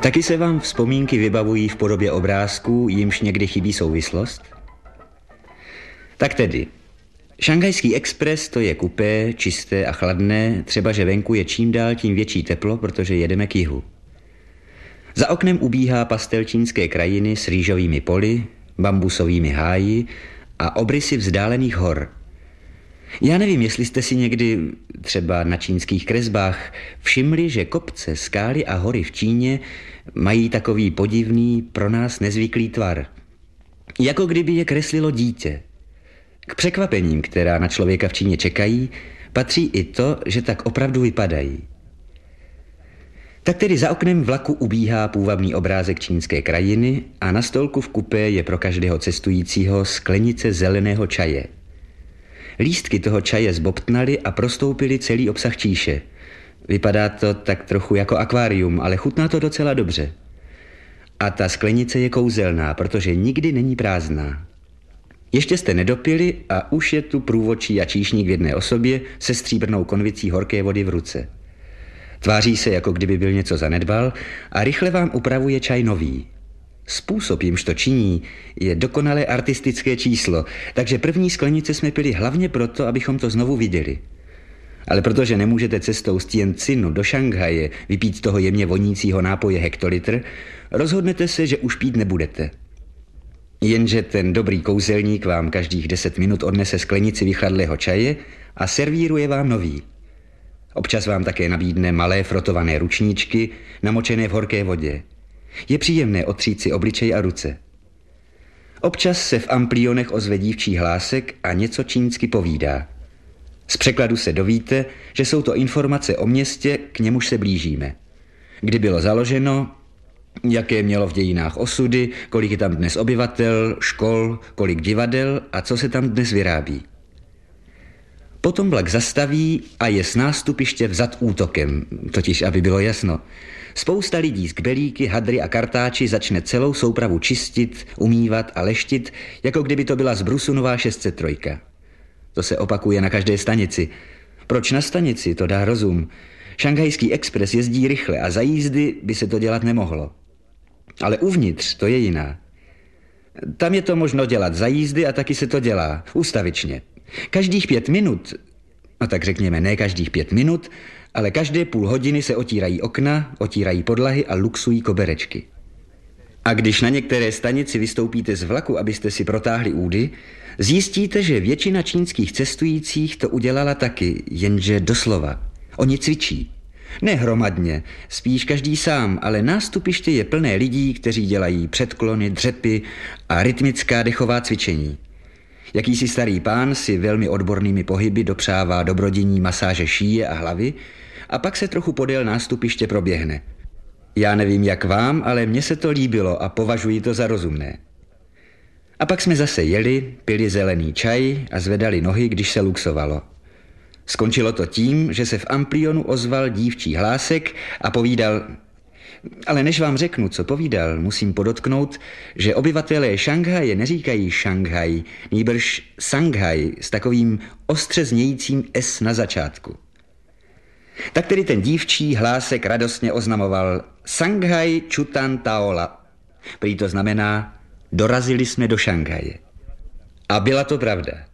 Taky se vám vzpomínky vybavují v podobě obrázků, jimž někdy chybí souvislost? Tak tedy, Šanghajský expres to je kupé, čisté a chladné, třeba že venku je čím dál tím větší teplo, protože jedeme k jihu. Za oknem ubíhá pastel čínské krajiny s rýžovými poli, bambusovými háji a obrysy vzdálených hor. Já nevím, jestli jste si někdy, třeba na čínských kresbách, všimli, že kopce, skály a hory v Číně mají takový podivný, pro nás nezvyklý tvar. Jako kdyby je kreslilo dítě. K překvapením, která na člověka v Číně čekají, patří i to, že tak opravdu vypadají. Tak tedy za oknem vlaku ubíhá půvabný obrázek čínské krajiny a na stolku v kupé je pro každého cestujícího sklenice zeleného čaje. Lístky toho čaje zbobtnaly a prostoupily celý obsah číše. Vypadá to tak trochu jako akvárium, ale chutná to docela dobře. A ta sklenice je kouzelná, protože nikdy není prázdná. Ještě jste nedopili a už je tu průvodčí a číšník v jedné osobě se stříbrnou konvicí horké vody v ruce. Tváří se, jako kdyby byl něco zanedbal a rychle vám upravuje čaj nový. Způsob, jimž to činí, je dokonale artistické číslo, takže první sklenice jsme pili hlavně proto, abychom to znovu viděli. Ale protože nemůžete cestou z Tientcinu do Šanghaje vypít toho jemně vonícího nápoje hektolitr, rozhodnete se, že už pít nebudete. Jenže ten dobrý kouzelník vám každých 10 minut odnese sklenici vychladlého čaje a servíruje vám nový. Občas vám také nabídne malé frotované ručníčky, namočené v horké vodě. Je příjemné otřít si obličej a ruce. Občas se v amplionech ozve dívčí hlásek a něco čínsky povídá. Z překladu se dovíte, že jsou to informace o městě, k němuž se blížíme. Kdy bylo založeno, jaké mělo v dějinách osudy, kolik je tam dnes obyvatel, škol, kolik divadel a co se tam dnes vyrábí. Potom vlak zastaví a je z nástupiště vzat útokem, totiž aby bylo jasno. Spousta lidí z kbelíky, hadry a kartáči začne celou soupravu čistit, umývat a leštit, jako kdyby to byla zbrusunová 603. To se opakuje na každé stanici. Proč na stanici, to dá rozum. Šanghajský expres jezdí rychle a za jízdy by se to dělat nemohlo. Ale uvnitř to je jiná. Tam je to možno dělat za jízdy a taky se to dělá, ustavičně. Každých 5 minut, no tak řekněme ne každých 5 minut, ale každé půl hodiny se otírají okna, otírají podlahy a luxují koberečky. A když na některé stanici vystoupíte z vlaku, abyste si protáhli údy, zjistíte, že většina čínských cestujících to udělala taky, jenže doslova. Oni cvičí. Ne hromadně, spíš každý sám, ale nástupiště je plné lidí, kteří dělají předklony, dřepy a rytmická dechová cvičení. Jakýsi starý pán si velmi odbornými pohyby dopřává dobrodění masáže šíje a hlavy a pak se trochu podél nástupiště proběhne. Já nevím jak vám, ale mně se to líbilo a považuji to za rozumné. A pak jsme zase jeli, pili zelený čaj a zvedali nohy, když se luxovalo. Skončilo to tím, že se v amplionu ozval dívčí hlásek a povídal... Ale než vám řeknu, co povídal, musím podotknout, že obyvatelé Šanghaje neříkají Šanghaj, nýbrž Sanghaj s takovým ostře znějícím S na začátku. Tak tedy ten dívčí hlásek radostně oznamoval Sanghaj Chutan Taola. Prý to znamená, dorazili jsme do Šanghaje. A byla to pravda.